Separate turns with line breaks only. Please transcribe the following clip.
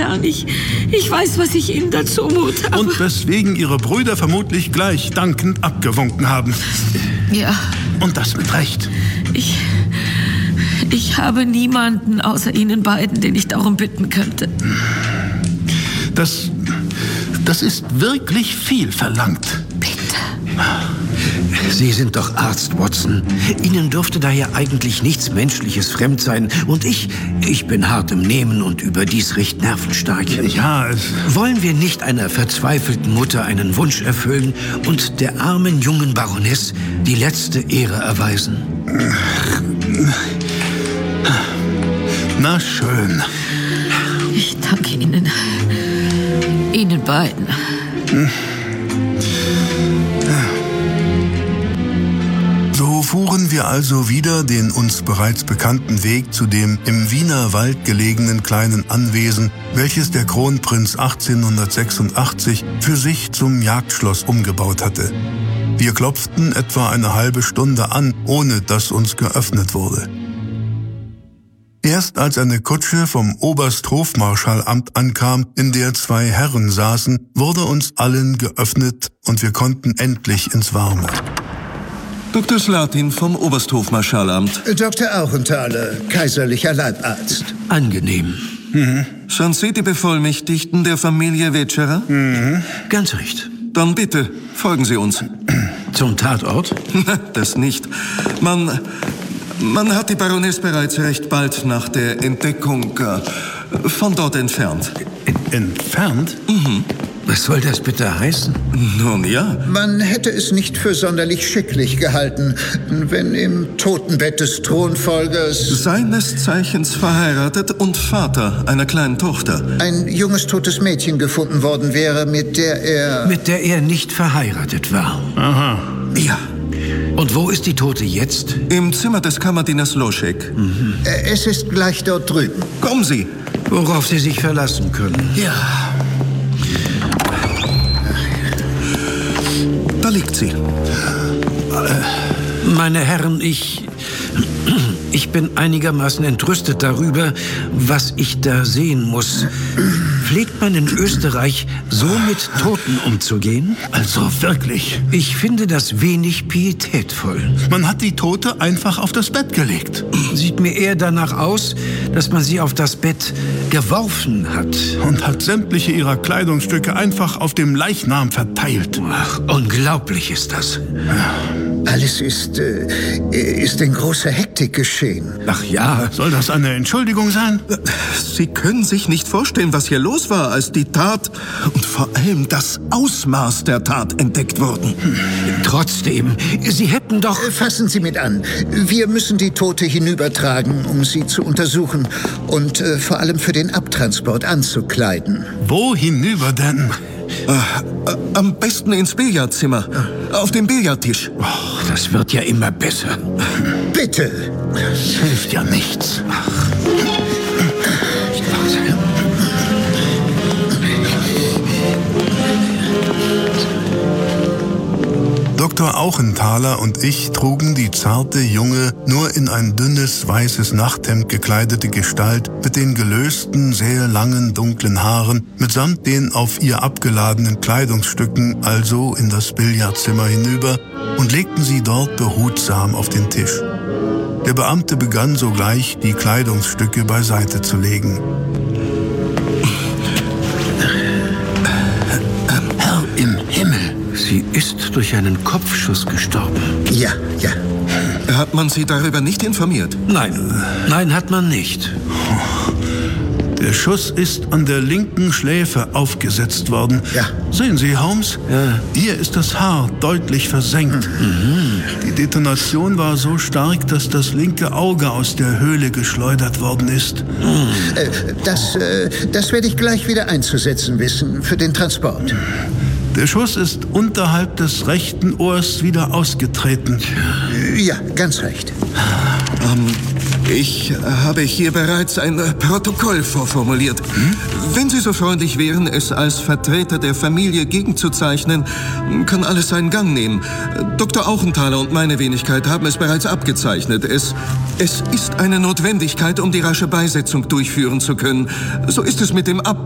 Herrn. Ich weiß, was ich Ihnen dazu mute.
Und weswegen Ihre Brüder vermutlich gleich dankend abgewunken haben.
Ja.
Und das mit Recht.
Ich habe niemanden außer Ihnen beiden, den ich darum bitten könnte.
Das ist wirklich viel verlangt.
Bitte.
Sie sind doch Arzt, Watson. Ihnen dürfte daher eigentlich nichts Menschliches fremd sein. Und ich bin hart im Nehmen und überdies recht nervenstark.
Ja,
Wollen wir nicht einer verzweifelten Mutter einen Wunsch erfüllen und der armen jungen Baroness die letzte Ehre erweisen?
Na schön.
Ich danke Ihnen. Ihnen beiden.
So fuhren wir also wieder den uns bereits bekannten Weg zu dem im Wiener Wald gelegenen kleinen Anwesen, welches der Kronprinz 1886 für sich zum Jagdschloss umgebaut hatte. Wir klopften etwa eine halbe Stunde an, ohne dass uns geöffnet wurde. Erst als eine Kutsche vom Obersthofmarschallamt ankam, in der 2 Herren saßen, wurde uns allen geöffnet und wir konnten endlich ins Warme.
Dr. Slatin vom Obersthofmarschallamt.
Dr. Auchenthaler, kaiserlicher Leibarzt.
Angenehm.
Sind Sie die Bevollmächtigten der Familie Wetscherer?
Ganz recht.
Dann bitte, folgen Sie uns.
Zum Tatort?
Das nicht. Man hat die Baroness bereits recht bald nach der Entdeckung von dort entfernt.
Entfernt?
Was soll das bitte heißen?
Nun ja.
Man hätte es nicht für sonderlich schicklich gehalten, wenn im Totenbett des Thronfolgers
Seines Zeichens verheiratet und Vater einer kleinen Tochter.
ein junges totes Mädchen gefunden worden wäre, mit der er
nicht verheiratet war.
Aha.
Ja. Und wo ist die Tote jetzt?
Im Zimmer des Kammerdieners Loschek.
Es ist gleich dort drüben.
Kommen Sie.
Worauf Sie sich verlassen können.
Ja.
Da liegt sie.
Meine Herren, ich bin einigermaßen entrüstet darüber, was ich da sehen muss. Pflegt man in Österreich so mit Toten umzugehen?
Also wirklich.
Ich finde das wenig pietätvoll.
Man hat die Tote einfach auf das Bett gelegt.
Sieht mir eher danach aus, dass man sie auf das Bett geworfen hat.
Und hat sämtliche ihrer Kleidungsstücke einfach auf dem Leichnam verteilt.
Ach, unglaublich ist das.
Alles ist in großer Hektik geschehen.
Ach ja.
Soll das eine Entschuldigung sein?
Sie können sich nicht vorstellen, was hier los war, als die Tat und vor allem das Ausmaß der Tat entdeckt wurden.
Trotzdem, Sie hätten doch...
Fassen Sie mit an. Wir müssen die Tote hinübertragen, um sie zu untersuchen und vor allem für den Abtransport anzukleiden.
Wo hinüber denn?
Am besten ins Billardzimmer. Auf dem Billardtisch.
Das wird ja immer besser.
Bitte!
Das hilft ja nichts. Dr. Auchenthaler und ich trugen die zarte, junge, nur in ein dünnes, weißes Nachthemd gekleidete Gestalt mit den gelösten, sehr langen, dunklen Haaren, mitsamt den auf ihr abgeladenen Kleidungsstücken, also in das Billardzimmer hinüber und legten sie dort behutsam auf den Tisch. Der Beamte begann sogleich, die Kleidungsstücke beiseite zu legen.
Herr im Himmel, sie ist durch einen Kopfschuss gestorben.
Ja.
Hat man Sie darüber nicht informiert?
Nein, hat man nicht.
Der Schuss ist an der linken Schläfe aufgesetzt worden.
Ja.
Sehen Sie, Holmes?
Ja.
Hier ist das Haar deutlich versenkt. Die Detonation war so stark, dass das linke Auge aus der Höhle geschleudert worden ist.
Das werde ich gleich wieder einzusetzen wissen für den Transport.
Der Schuss ist unterhalb des rechten Ohrs wieder ausgetreten.
Ja, ganz recht.
Ich habe hier bereits ein Protokoll vorformuliert. Wenn Sie so freundlich wären, es als Vertreter der Familie gegenzuzeichnen, kann alles seinen Gang nehmen. Dr. Auchenthaler und meine Wenigkeit haben es bereits abgezeichnet. Es ist eine Notwendigkeit, um die rasche Beisetzung durchführen zu können. So ist es mit dem